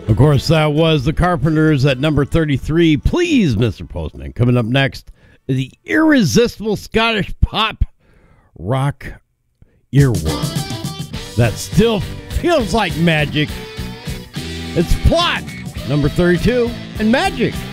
Of course, that was the Carpenters at number 33. Please, Mr. Postman. Coming up next, the irresistible Scottish pop rock earworm that still feels like magic. It's Plot, number 32, and Magic.